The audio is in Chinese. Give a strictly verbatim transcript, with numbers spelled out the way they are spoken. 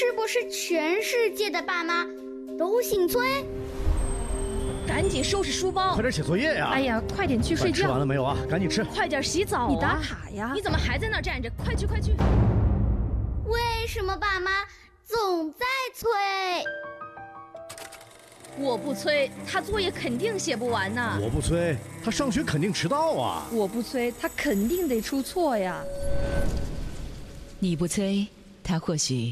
是不是全世界的爸妈都姓崔？ 赶紧收拾书包， 快点写作业呀！ 哎呀，快点去睡觉。 吃完了没有啊？赶紧吃。 快点洗澡啊！ 你打卡呀？ 你怎么还在那儿站着？快去快去！ 为什么爸妈总在催？ 我不催，他作业肯定写不完呢。 我不催，他上学肯定迟到啊。 我不催，他肯定得出错呀。 你不催，他或许